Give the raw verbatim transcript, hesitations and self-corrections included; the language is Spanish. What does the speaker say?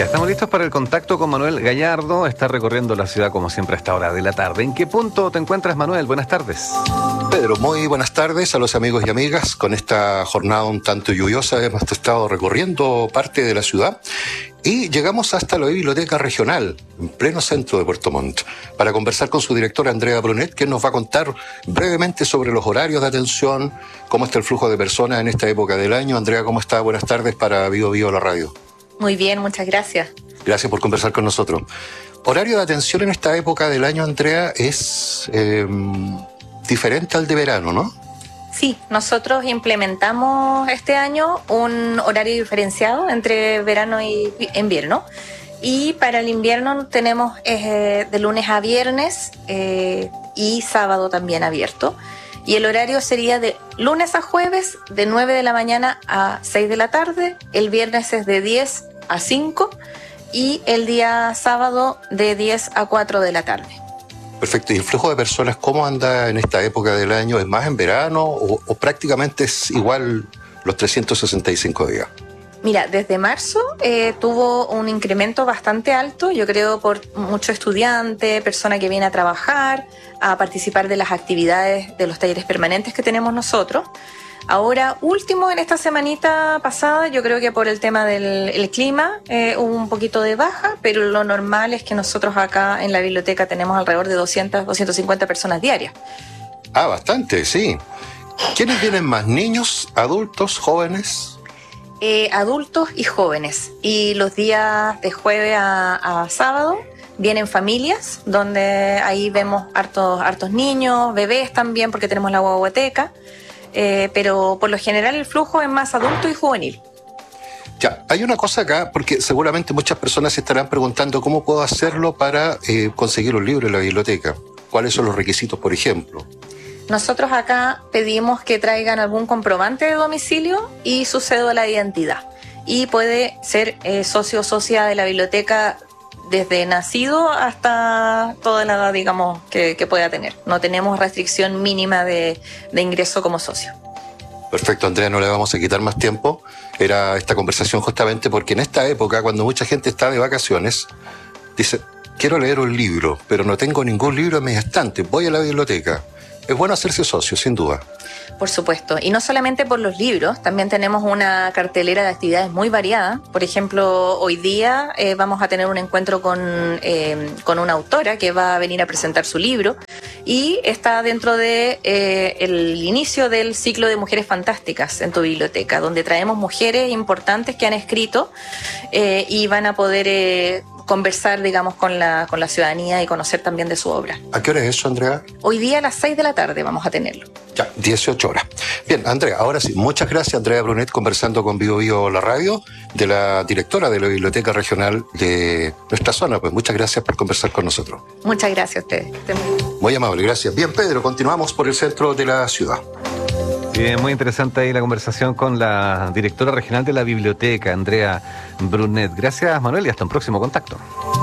Ya estamos listos para el contacto con Manuel Gallardo. Está recorriendo la ciudad como siempre a esta hora de la tarde. ¿En qué punto te encuentras, Manuel? Buenas tardes. Pedro, muy buenas tardes a los amigos y amigas. Con esta jornada un tanto lluviosa hemos estado recorriendo parte de la ciudad y llegamos hasta la Biblioteca Regional, en pleno centro de Puerto Montt, para conversar con su directora Andrea Brunet, que nos va a contar brevemente sobre los horarios de atención, cómo está el flujo de personas en esta época del año. Andrea, ¿cómo está? Buenas tardes para Vivo Vivo la radio. Muy bien, muchas gracias. Gracias por conversar con nosotros. Horario de atención en esta época del año, Andrea, es eh, diferente al de verano, ¿no? Sí, nosotros implementamos este año un horario diferenciado entre verano y invierno. Y para el invierno tenemos eh, de lunes a viernes eh, y sábado también abierto. Y el horario sería de lunes a jueves, de nueve de la mañana a seis de la tarde. El viernes es de diez a cinco y el día sábado de diez a cuatro de la tarde. Perfecto. ¿Y el flujo de personas cómo anda en esta época del año? ¿Es más en verano o, o prácticamente es igual los trescientos sesenta y cinco días? Mira, desde marzo eh, tuvo un incremento bastante alto, yo creo por mucho estudiante, persona que viene a trabajar, a participar de las actividades de los talleres permanentes que tenemos nosotros. Ahora, último, en esta semanita pasada, yo creo que por el tema del el clima eh, hubo un poquito de baja, pero lo normal es que nosotros acá en la biblioteca tenemos alrededor de doscientas, doscientas cincuenta personas diarias. Ah, bastante, sí. ¿Quiénes vienen más? ¿Niños, adultos, jóvenes? Eh, adultos y jóvenes. Y los días de jueves a, a sábado vienen familias, donde ahí vemos hartos, hartos niños, bebés también, porque tenemos la guaguateca. Eh, pero por lo general el flujo es más adulto y juvenil. Ya, hay una cosa acá, porque seguramente muchas personas se estarán preguntando cómo puedo hacerlo para eh, conseguir un libro en la biblioteca. ¿Cuáles son los requisitos, por ejemplo? Nosotros acá pedimos que traigan algún comprobante de domicilio y su cédula de identidad. Y puede ser eh, socio o socia de la biblioteca desde nacido hasta toda la edad, digamos, que, que pueda tener. No tenemos restricción mínima de, de ingreso como socio. Perfecto, Andrea, no le vamos a quitar más tiempo. Era esta conversación justamente porque en esta época, cuando mucha gente está de vacaciones, dice, quiero leer un libro, pero no tengo ningún libro en mis estantes, voy a la biblioteca. Es bueno hacerse socio, sin duda. Por supuesto, y no solamente por los libros, también tenemos una cartelera de actividades muy variada. Por ejemplo, hoy día eh, vamos a tener un encuentro con, eh, con una autora que va a venir a presentar su libro y está dentro de eh, el inicio del ciclo de Mujeres Fantásticas en tu biblioteca, donde traemos mujeres importantes que han escrito eh, y van a poder eh, conversar, digamos, con la, con la ciudadanía y conocer también de su obra. ¿A qué hora es eso, Andrea? Hoy día a las seis de la tarde vamos a tenerlo. Ya, dieciocho horas. Bien, Andrea, ahora sí, muchas gracias, Andrea Brunet, conversando con Vivo Vivo la radio, de la directora de la Biblioteca Regional de nuestra zona. Pues muchas gracias por conversar con nosotros. Muchas gracias a ustedes. Muy amable, gracias. Bien, Pedro, continuamos por el centro de la ciudad. Sí, muy interesante ahí la conversación con la directora regional de la biblioteca, Andrea Brunet. Gracias, Manuel, y hasta un próximo contacto.